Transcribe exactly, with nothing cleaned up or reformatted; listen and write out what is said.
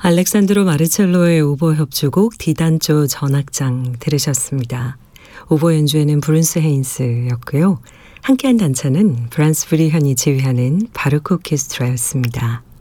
알렉산드로 마르첼로의 오보 협주곡 디단조 전악장 들으셨습니다. 오보 연주에는 브룬스 헤인스였고요. 함께한 단차는 브란스 브리현이 지휘하는 바르크 오케스트라였습니다.